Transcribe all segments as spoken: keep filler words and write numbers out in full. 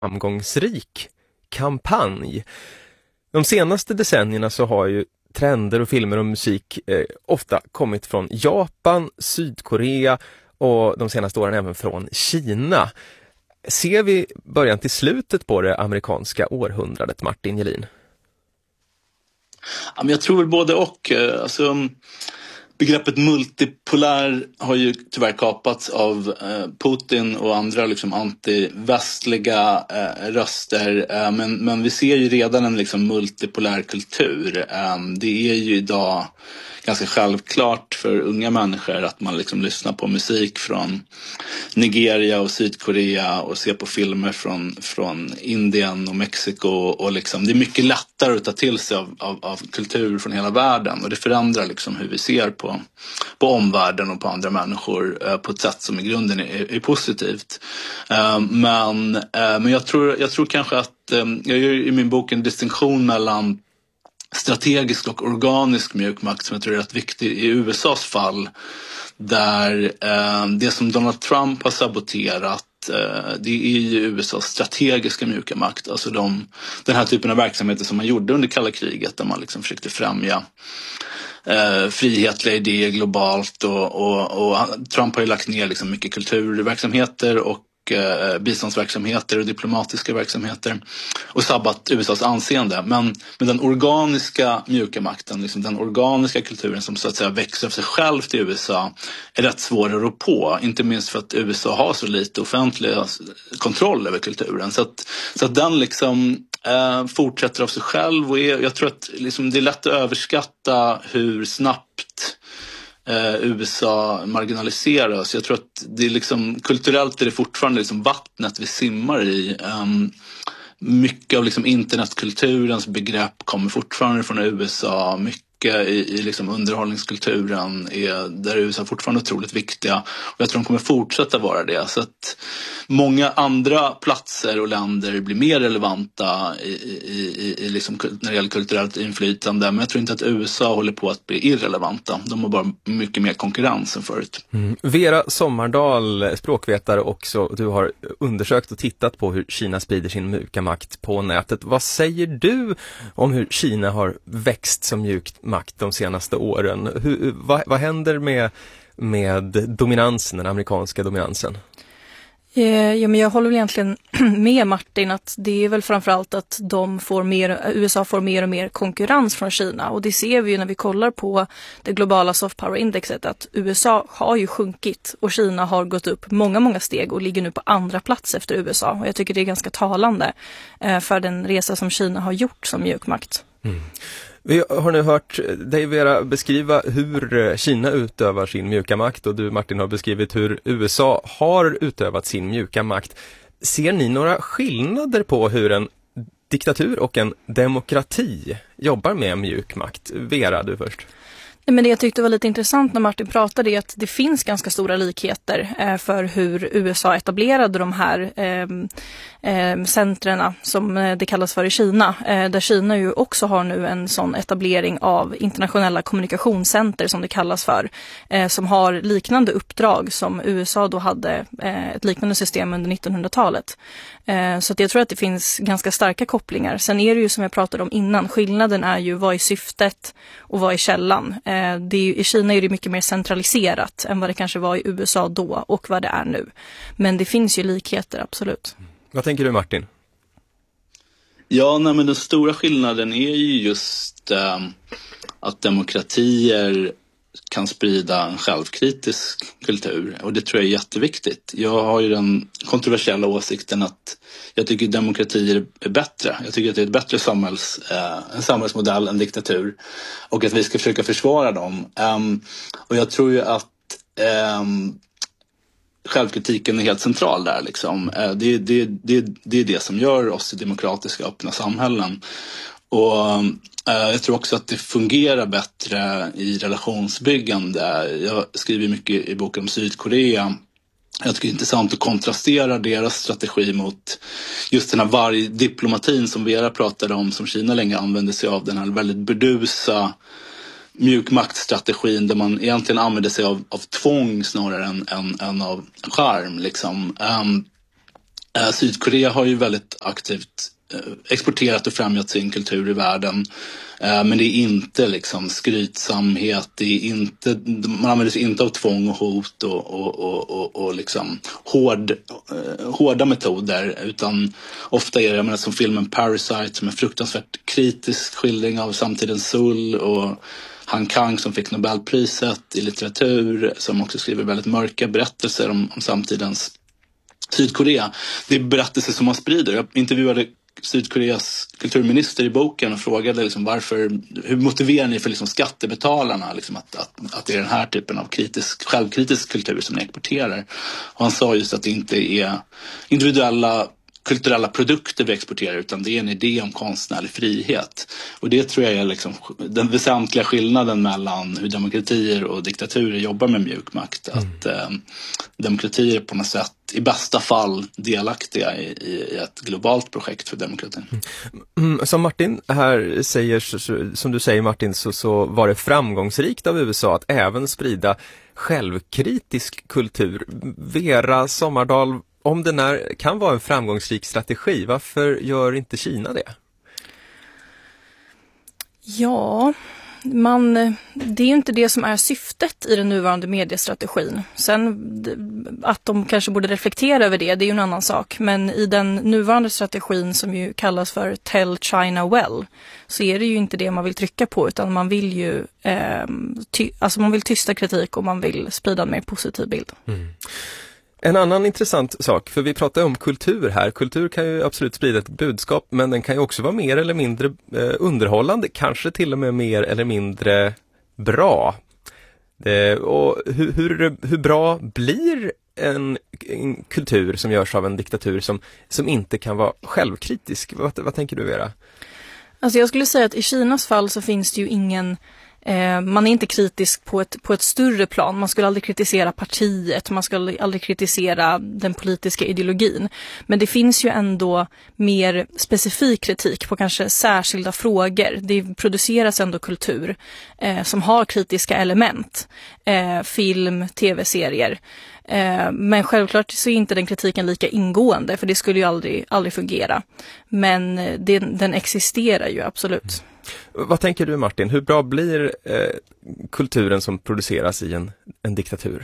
framgångsrik kampanj. De senaste decennierna så har ju trender och filmer och musik eh, ofta kommit från Japan, Sydkorea och de senaste åren även från Kina. Ser vi början till slutet på det amerikanska århundradet, Martin Gelin? Ja, men jag tror väl både och. Alltså, begreppet multipolär har ju tyvärr kapats av eh, Putin och andra liksom antivästliga eh, röster. Eh, men, men vi ser ju redan en liksom multipolär kultur. Eh, det är ju idag ganska självklart för unga människor att man liksom lyssnar på musik från Nigeria och Sydkorea och ser på filmer från, från Indien och Mexiko. Och liksom, det är mycket lättare att ta till sig av, av, av kultur från hela världen. Och det förändrar liksom hur vi ser på, på omvärlden och på andra människor eh, på ett sätt som i grunden är, är positivt. Eh, men, eh, men jag tror, jag tror kanske att eh, jag gör i min bok en distinktion mellan strategisk och organisk mjukmakt som jag tror är rätt viktig i U S A:s fall, där eh, det som Donald Trump har saboterat eh, det är ju U S A:s strategiska mjuka makt, alltså de, den här typen av verksamheter som man gjorde under kalla kriget där man liksom försökte främja eh, frihetliga idéer globalt och, och, och Trump har ju lagt ner liksom mycket kulturverksamheter och eh, biståndsverksamheter och diplomatiska verksamheter och sabbat U S A:s anseende. Men, men den organiska mjuka makten, liksom den organiska kulturen som så att säga växer av sig själv till U S A är rätt svår att rå på. Inte minst för att U S A har så lite offentlig kontroll över kulturen. Så att, så att den liksom eh, fortsätter av sig själv och är, jag tror att liksom, det är lätt att överskatta hur snabbt Uh, U S A marginaliseras. Jag tror att det är liksom, kulturellt är det fortfarande liksom vattnet vi simmar i. Um, mycket av liksom internetkulturens begrepp kommer fortfarande från U S A. Mycket i, i liksom underhållningskulturen är där U S A fortfarande otroligt viktiga. Och jag tror de kommer fortsätta vara det. Så att många andra platser och länder blir mer relevanta i, i, i, i liksom, när det gäller kulturellt inflytande. Men jag tror inte att U S A håller på att bli irrelevanta. De har bara mycket mer konkurrens än förut. Mm. Vera Sommardal, språkvetare också. Du har undersökt och tittat på hur Kina sprider sin mjuka makt på nätet. Vad säger du om hur Kina har växt som mjuk makt de senaste åren? Hur, vad, vad händer med, med dominansen, den amerikanska dominansen? Ja, men jag håller väl egentligen med Martin att det är väl framförallt att de får mer, U S A får mer och mer konkurrens från Kina, och det ser vi ju när vi kollar på det globala soft power indexet att U S A har ju sjunkit och Kina har gått upp många, många steg och ligger nu på andra plats efter U S A, och jag tycker det är ganska talande för den resa som Kina har gjort som mjukmakt. Mm. Vi har nu hört dig, Vera, beskriva hur Kina utövar sin mjuka makt och du, Martin, har beskrivit hur U S A har utövat sin mjuka makt. Ser ni några skillnader på hur en diktatur och en demokrati jobbar med mjuk makt? Vera, du först. Men det jag tyckte var lite intressant när Martin pratade är att det finns ganska stora likheter eh, för hur U S A etablerade de här eh, eh, centrerna som det kallas för i Kina. Eh, där Kina ju också har nu en sån etablering av internationella kommunikationscenter som det kallas för. Eh, som har liknande uppdrag som U S A då hade eh, ett liknande system under nittonhundratalet. Eh, så att jag tror att det finns ganska starka kopplingar. Sen är det ju som jag pratade om innan, skillnaden är ju vad är syftet och vad är källan. Det är, i Kina är det mycket mer centraliserat än vad det kanske var i U S A då och vad det är nu. Men det finns ju likheter, absolut. Vad tänker du, Martin? Ja, nej, men den stora skillnaden är ju just äh, att demokratier kan sprida en självkritisk kultur. Och det tror jag är jätteviktigt. Jag har ju den kontroversiella åsikten att jag tycker demokratier är bättre. Jag tycker att det är ett bättre samhälls, eh, en samhällsmodell än diktatur. Och att vi ska försöka försvara dem. Um, och jag tror ju att um, självkritiken är helt central där. Liksom. Uh, det, det, det, det är det som gör oss till demokratiska öppna samhällen. Och eh, jag tror också att det fungerar bättre i relationsbyggande. Jag skriver mycket i boken om Sydkorea. Jag tycker det är intressant att kontrastera deras strategi mot just den här vargdiplomatin som Vera pratade om, som Kina länge använde sig av. Den här väldigt burdusa mjukmaktstrategin där man egentligen använder sig av, av tvång snarare än, än, än av charm. Liksom. Um, Eh, Sydkorea har ju väldigt aktivt eh, exporterat och främjat sin kultur i världen. Eh, men det är inte liksom skrytsamhet, det är inte, man använder sig inte av tvång och hot och, och, och, och, och liksom hård, eh, hårda metoder, utan ofta är det, jag menar, som filmen Parasite som är fruktansvärt kritisk skildring av samtidens Seoul, och Han Kang som fick Nobelpriset i litteratur som också skriver väldigt mörka berättelser om, om samtidens Sydkorea. Det är berättelser som man sprider. Jag intervjuade Sydkoreas kulturminister i boken och frågade liksom varför, hur motiverar ni för liksom skattebetalarna liksom att, att, att det är den här typen av kritisk, självkritisk kultur som ni exporterar. Och han sa just att det inte är individuella kulturella produkter vi exporterar, utan det är en idé om konstnärlig frihet. Och det tror jag är liksom den väsentliga skillnaden mellan hur demokratier och diktaturer jobbar med mjukmakt. Mm. Att eh, demokratier på något sätt i bästa fall delaktiga i, i ett globalt projekt för demokratin. Mm, som Martin här säger, som du säger Martin, så, så var det framgångsrikt av U S A att även sprida självkritisk kultur. Vera Sommardal, om den är, kan vara en framgångsrik strategi, varför gör inte Kina det? Ja, man, det är ju inte det som är syftet i den nuvarande mediestrategin. Sen att de kanske borde reflektera över det, det är ju en annan sak. Men i den nuvarande strategin som ju kallas för Tell China Well, så är det ju inte det man vill trycka på, utan man vill ju eh, ty, alltså man vill tysta kritik och man vill sprida en mer positiv bild. Mm. En annan intressant sak, för vi pratar om kultur här. Kultur kan ju absolut sprida ett budskap, men den kan ju också vara mer eller mindre eh, underhållande, kanske till och med mer eller mindre bra. Eh, och hur, hur, hur bra blir en, en kultur som görs av en diktatur som, som inte kan vara självkritisk? Vad, vad tänker du, Vera? Alltså jag skulle säga att i Kinas fall så finns det ju ingen... Eh, man är inte kritisk på ett, på ett större plan. Man skulle aldrig kritisera partiet, man skulle aldrig kritisera den politiska ideologin. Men det finns ju ändå mer specifik kritik på kanske särskilda frågor. Det produceras ändå kultur eh, som har kritiska element. Eh, film, tv-serier. Eh, men självklart så är inte den kritiken lika ingående, för det skulle ju aldrig, aldrig fungera. Men eh, det, den existerar ju absolut. Mm. Vad tänker du, Martin? Hur bra blir eh, kulturen som produceras i en, en diktatur?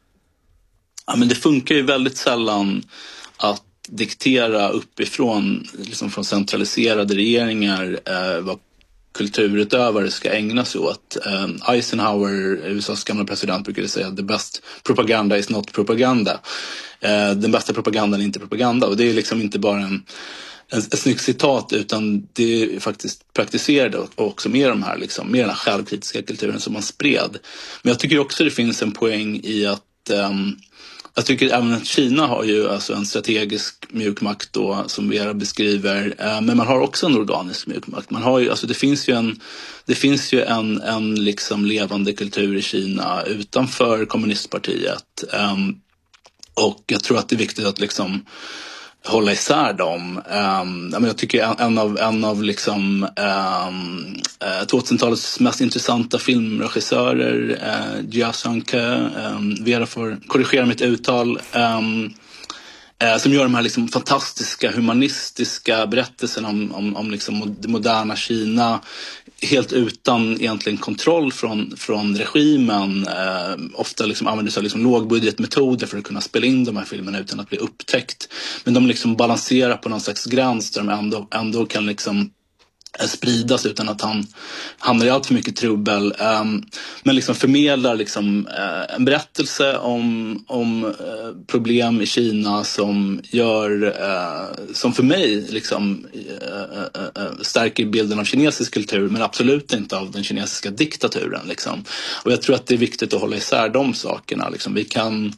Ja, men det funkar ju väldigt sällan att diktera uppifrån, liksom från centraliserade regeringar, eh, vad kulturutövare ska ägna sig åt. Eh, Eisenhower, U S A:s gamla president, brukade säga the best propaganda is not propaganda. Eh, den bästa propagandan är inte propaganda, och det är liksom inte bara en En, ett snyggt citat, utan det är faktiskt praktiserade och också med de här liksom, med den här självkritiska kulturen som man spred. Men jag tycker också det finns en poäng i att um, jag tycker även att Kina har ju alltså en strategisk mjukmakt då, som Vera beskriver, uh, men man har också en organisk mjukmakt. Man har ju, alltså det finns ju en det finns ju en, en liksom levande kultur i Kina utanför kommunistpartiet, um, och jag tror att det är viktigt att liksom hålla isär dem. Um, jag tycker en, en av, en av liksom, um, uh, tvåtusentalets mest intressanta filmregissörer, uh, Jia Zhangke, um, Vera får korrigera mitt uttal, um, uh, som gör de här liksom fantastiska humanistiska berättelserna om, om, om liksom det moderna Kina, helt utan egentligen kontroll från, från regimen. Eh, ofta liksom använder sig av liksom lågbudgetmetoder för att kunna spela in de här filmerna utan att bli upptäckt. Men de liksom balanserar på någon slags gräns där de ändå, ändå kan liksom spridas utan att han hamnar i allt för mycket trubbel, um, men liksom förmedlar liksom, uh, en berättelse om, om uh, problem i Kina som gör uh, som för mig liksom, uh, uh, uh, stärker bilden av kinesisk kultur, men absolut inte av den kinesiska diktaturen liksom. Och jag tror att det är viktigt att hålla isär de sakerna liksom. Vi kan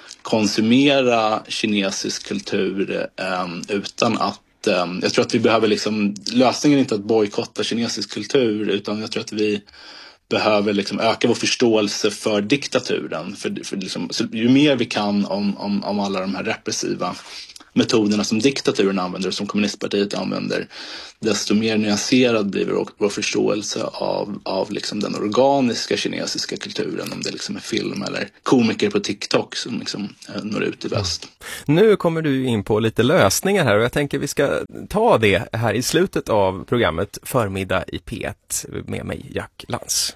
konsumera kinesisk kultur um, utan att jag tror att vi behöver liksom, lösningen är inte att bojkotta kinesisk kultur, utan jag tror att vi behöver liksom öka vår förståelse för diktaturen. För, för liksom, så ju mer vi kan om, om, om alla de här repressiva metoderna som diktaturen använder och som kommunistpartiet använder, desto mer nyanserad blir vår, vår förståelse av, av liksom den organiska kinesiska kulturen, om det liksom är film eller komiker på TikTok som liksom eh, når ut i väst. Nu kommer du in på lite lösningar här och jag tänker vi ska ta det här i slutet av programmet Förmiddag i P ett med mig, Jack Lantz.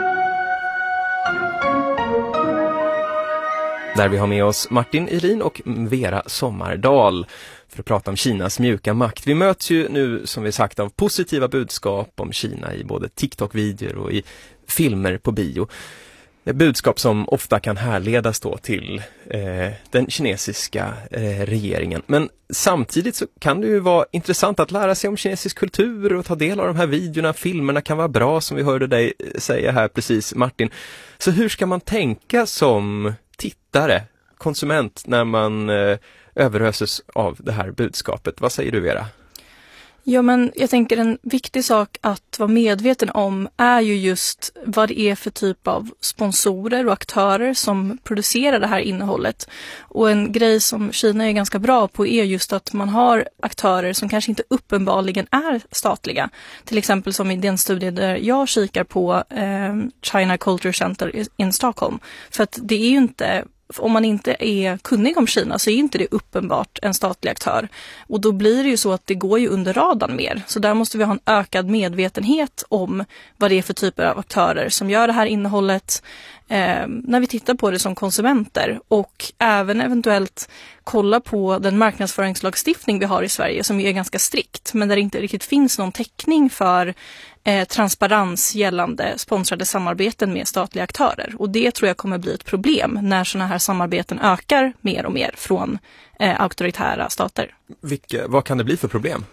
Där vi har med oss Martin Irin och Vera Sommardal för att prata om Kinas mjuka makt. Vi möts ju nu, som vi sagt, av positiva budskap om Kina i både TikTok-videor och i filmer på bio. Budskap som ofta kan härledas då till eh, den kinesiska eh, regeringen. Men samtidigt så kan det ju vara intressant att lära sig om kinesisk kultur och ta del av de här videorna. Filmerna kan vara bra, som vi hörde dig säga här precis, Martin. Så hur ska man tänka som tittare, konsument, när man eh, överöses av det här budskapet? Vad säger du, Vera? Ja, men jag tänker en viktig sak att vara medveten om är ju just vad det är för typ av sponsorer och aktörer som producerar det här innehållet. Och en grej som Kina är ganska bra på är just att man har aktörer som kanske inte uppenbarligen är statliga. Till exempel som i den studie där jag kikar på eh, China Culture Center in Stockholm. För att det är ju inte... Om man inte är kunnig om Kina så är inte det uppenbart en statlig aktör. Och då blir det ju så att det går ju under radarn mer. Så där måste vi ha en ökad medvetenhet om vad det är för typer av aktörer som gör det här innehållet eh, när vi tittar på det som konsumenter. Och även eventuellt kolla på den marknadsföringslagstiftning vi har i Sverige som är ganska strikt. Men där det inte riktigt finns någon täckning för Eh, transparens gällande sponsrade samarbeten med statliga aktörer. Och det tror jag kommer bli ett problem när sådana här samarbeten ökar mer och mer från eh, auktoritära stater. Vilka, vad kan det bli för problem?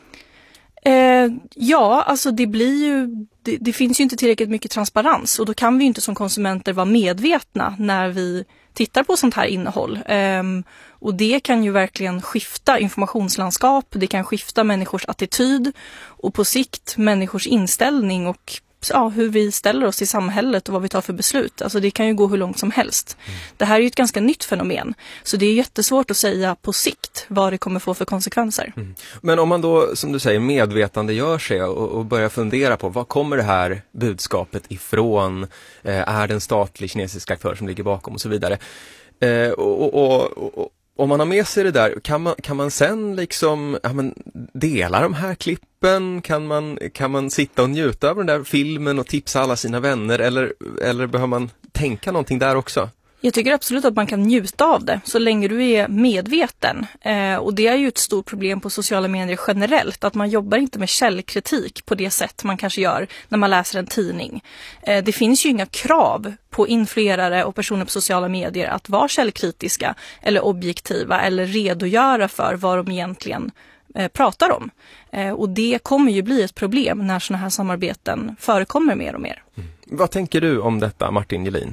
Eh, ja, alltså det blir ju, det, det finns ju inte tillräckligt mycket transparens och då kan vi ju inte som konsumenter vara medvetna när vi tittar på sånt här innehåll. Um, och det kan ju verkligen skifta informationslandskap, det kan skifta människors attityd och på sikt människors inställning och ja, hur vi ställer oss i samhället och vad vi tar för beslut. Alltså det kan ju gå hur långt som helst. Mm. Det här är ju ett ganska nytt fenomen. Så det är jättesvårt att säga på sikt vad det kommer få för konsekvenser. Mm. Men om man då, som du säger, medvetande gör sig och, och börjar fundera på vad kommer det här budskapet ifrån? Eh, är det en statlig kinesisk aktör som ligger bakom och så vidare? Eh, och, och, och, och om man har med sig det där, kan man, kan man sen liksom ja, men dela de här klippen? Kan man, kan man sitta och njuta av den där filmen och tipsa alla sina vänner? Eller, eller behöver man tänka någonting där också? Jag tycker absolut att man kan njuta av det så länge du är medveten. Eh, och det är ju ett stort problem på sociala medier generellt. Att man jobbar inte med källkritik på det sätt man kanske gör när man läser en tidning. Eh, det finns ju inga krav på influerare och personer på sociala medier att vara källkritiska eller objektiva eller redogöra för vad de egentligen eh, pratar om. Eh, och det kommer ju bli ett problem när sådana här samarbeten förekommer mer och mer. Mm. Vad tänker du om detta, Martin Gelin?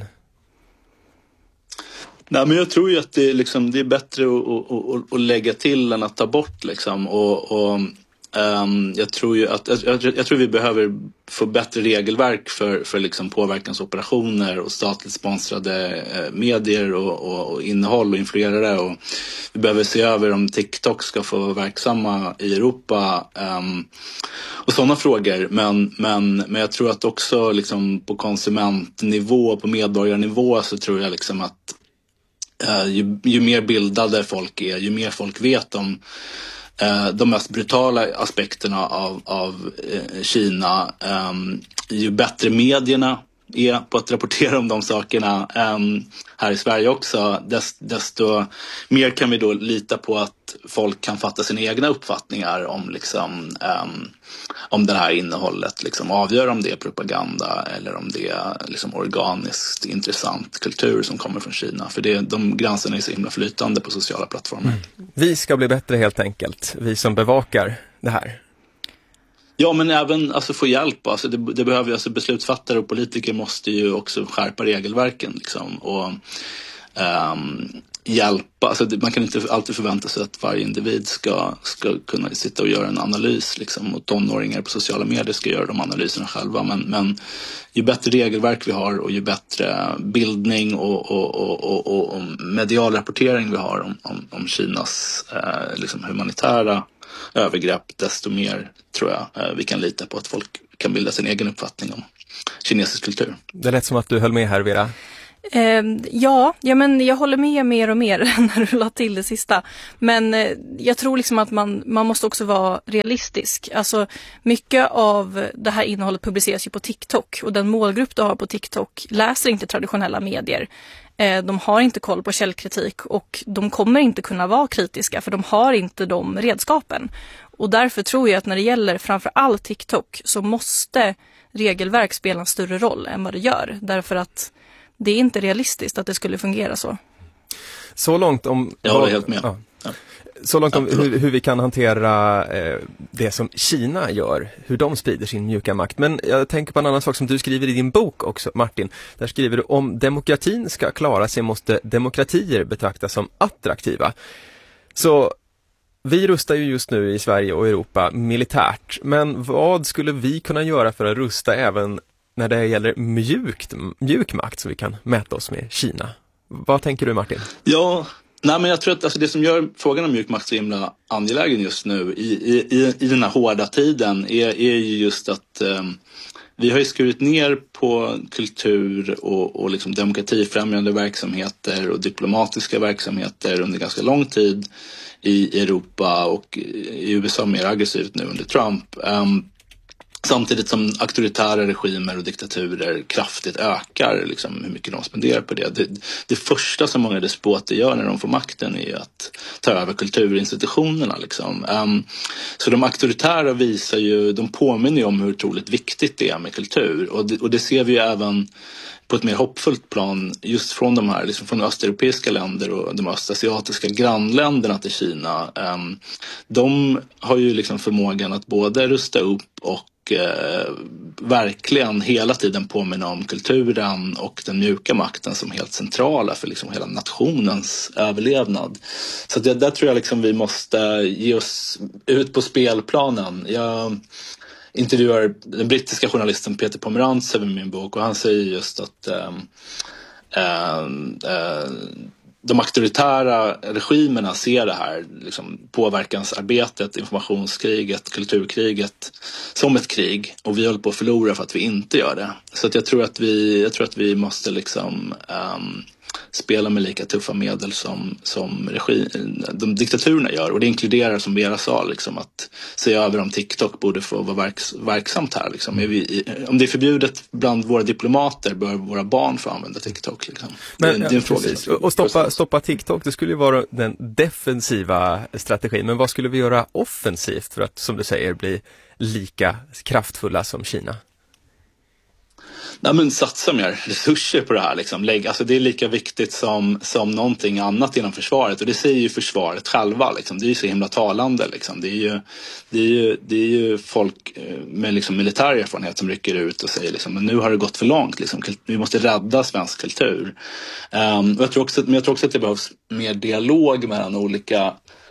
Nej, men jag tror ju att det är, liksom, det är bättre att, att, att, att lägga till än att ta bort. Liksom. Och, och, um, jag tror ju att jag, jag tror vi behöver få bättre regelverk för, för liksom påverkansoperationer och statligt sponsrade eh, medier och, och, och innehåll och influerare. Och vi behöver se över om TikTok ska få vara verksamma i Europa um, och sådana frågor. Men, men, men jag tror att också liksom, på konsumentnivå, på medborgarnivå så tror jag liksom att Uh, ju, ju mer bildade folk är, ju mer folk vet om uh, de mest brutala aspekterna av, av uh, Kina, um, ju bättre medierna är på att rapportera om de sakerna um, här i Sverige också, dest, desto mer kan vi då lita på att folk kan fatta sina egna uppfattningar om, liksom, um, om det här innehållet, liksom, avgör om det är propaganda eller om det är liksom, organiskt intressant kultur som kommer från Kina. För det, de gränserna är så himla flytande på sociala plattformar. Mm. Vi ska bli bättre helt enkelt, vi som bevakar det här. Ja, men även alltså, få hjälp. Alltså, det, det behöver, alltså, beslutsfattare och politiker måste ju också skärpa regelverken. Liksom. Och, um, hjälpa. Alltså det, man kan inte alltid förvänta sig att varje individ ska, ska kunna sitta och göra en analys liksom, och tonåringar på sociala medier ska göra de analyserna själva. Men, men ju bättre regelverk vi har och ju bättre bildning och, och, och, och, och medial rapportering vi har om, om, om Kinas eh, liksom humanitära övergrepp, desto mer tror jag eh, vi kan lita på att folk kan bilda sin egen uppfattning om kinesisk kultur. Det lät som att du höll med här, Vera. Eh, ja, ja, men jag håller med mer och mer när du la till det sista. Men eh, jag tror liksom att man, man måste också vara realistisk. Alltså mycket av det här innehållet publiceras ju på TikTok. Och den målgrupp du har på TikTok läser inte traditionella medier. Eh, de har inte koll på källkritik och de kommer inte kunna vara kritiska för de har inte de redskapen. Och därför tror jag att när det gäller framför allt TikTok så måste regelverk spela en större roll än vad det gör. Därför att det är inte realistiskt att det skulle fungera så. Så långt om... Jag håller helt med. Ja. Ja. Så långt om hur, hur vi kan hantera eh, det som Kina gör, hur de sprider sin mjuka makt. Men jag tänker på en annan sak som du skriver i din bok också, Martin. Där skriver du, om demokratin ska klara sig måste demokratier betraktas som attraktiva. Så vi rustar ju just nu i Sverige och Europa militärt. Men vad skulle vi kunna göra för att rusta även när det gäller mjukt, mjuk makt så vi kan mäta oss med Kina? Vad tänker du, Martin? Ja, nej, men jag tror att alltså, det som gör frågan om mjuk makt så himla angelägen just nu i, i, i den här hårda tiden är, är ju just att eh, vi har ju skurit ner på kultur och, och liksom demokratifrämjande verksamheter och diplomatiska verksamheter under ganska lång tid i Europa och i U S A mer aggressivt nu under Trump. Um, Samtidigt som auktoritära regimer och diktaturer kraftigt ökar liksom, hur mycket de spenderar på det. det. Det första som många despoter gör när de får makten är att ta över kulturinstitutionerna. Liksom. Um, så de auktoritära visar ju, de påminner ju om hur otroligt viktigt det är med kultur. Och det, och det ser vi ju även på ett mer hoppfullt plan just från de här, liksom från östeuropeiska länder och de östasiatiska grannländerna till Kina. Um, de har ju liksom förmågan att både rusta upp och Eh, verkligen hela tiden påminna om kulturen och den mjuka makten som helt centrala för liksom hela nationens överlevnad. Så det, där tror jag liksom vi måste ge oss ut på spelplanen. Jag intervjuar den brittiska journalisten Peter Pomerantsev i min bok och han säger just att eh, eh, eh, de auktoritära regimerna ser det här liksom, påverkansarbetet, informationskriget, kulturkriget som ett krig och vi håller på att förlora för att vi inte gör det. Så att jag tror att vi, jag tror att vi måste liksom, um, spela med lika tuffa medel som, som regi, de diktaturerna gör. Och det inkluderar, som Vera sa, liksom, att se över om TikTok borde få vara verks, verksamt här. Liksom. Är vi, om det är förbjudet bland våra diplomater bör våra barn få använda TikTok. Liksom. Men, det, det är en fråga. Precis. Och stoppa, stoppa TikTok, det skulle ju vara den defensiva strategin. Men vad skulle vi göra offensivt för att, som du säger, bli lika kraftfulla som Kina? Nej, men satsa mer resurser på det här. Liksom. Lägg, alltså det är lika viktigt som, som någonting annat inom försvaret. Och det säger ju försvaret själva. Liksom. Det är ju så himla talande. Liksom. Det, är ju, det, är ju, det är ju folk med liksom militär erfarenhet som rycker ut och säger liksom, men nu har det gått för långt. Liksom. Vi måste rädda svensk kultur. Um, och jag tror också, men jag tror också att det behövs mer dialog mellan olika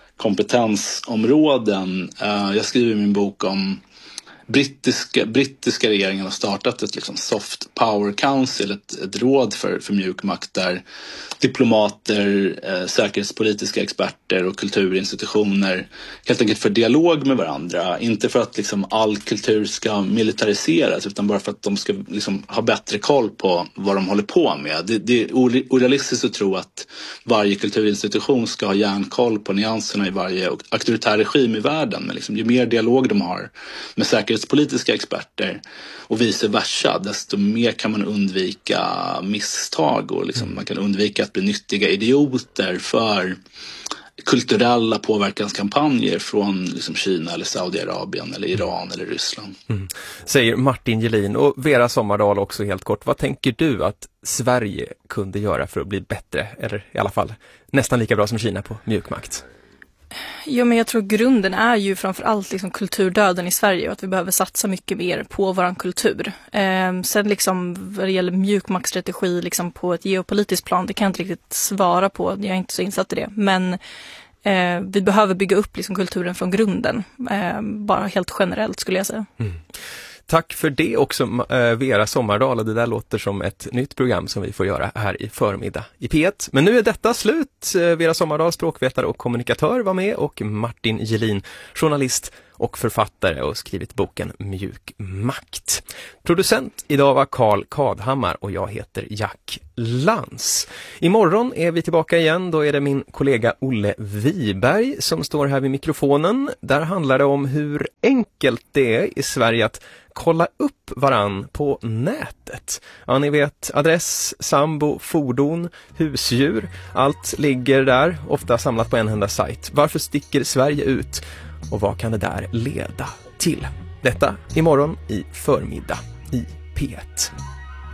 kompetensområden. Uh, jag skriver i min bok om Brittiska, brittiska regeringen har startat ett liksom soft power council, ett, ett råd för, för mjuk makt där diplomater, eh, säkerhetspolitiska experter och kulturinstitutioner helt enkelt för dialog med varandra. Inte för att liksom all kultur ska militariseras utan bara för att de ska liksom ha bättre koll på vad de håller på med. Det, det är orealistiskt att tro att varje kulturinstitution ska ha järnkoll på nyanserna i varje auktoritär regim i världen. Men liksom, ju mer dialog de har med säkerhetspolitiska experter och vice versa, desto mer kan man undvika misstag och liksom, man kan undvika att bli nyttiga idioter för kulturella påverkanskampanjer från liksom Kina eller Saudiarabien eller Iran eller Ryssland. Mm. Säger Martin Gelin. Och Vera Sommardahl också helt kort. Vad tänker du att Sverige kunde göra för att bli bättre eller i alla fall nästan lika bra som Kina på mjukmakt? Jo, men jag tror grunden är ju framförallt liksom kulturdöden i Sverige och att vi behöver satsa mycket mer på våran kultur. Eh, sen liksom vad det gäller mjukmaktstrategi liksom på ett geopolitiskt plan, det kan jag inte riktigt svara på, jag är inte så insatt i det. Men eh, vi behöver bygga upp liksom kulturen från grunden, eh, bara helt generellt skulle jag säga. Mm. Tack för det också, Vera Sommardal. Det där låter som ett nytt program som vi får göra här i förmiddag i P ett. Men nu är detta slut. Vera Sommardal, språkvetare och kommunikatör, var med, och Martin Gelin, journalist och författare, och skrivit boken Mjuk makt. Producent idag var Karl Kadhammar och jag heter Jack Lans. Imorgon är vi tillbaka igen. Då är det min kollega Olle Wiberg som står här vid mikrofonen. Där handlar det om hur enkelt det är i Sverige att kolla upp varann på nätet. Ja, ni vet, adress, sambo, fordon, husdjur. Allt ligger där, ofta samlat på en enda sajt. Varför sticker Sverige ut? Och vad kan det där leda till? Detta imorgon i förmiddag i P ett.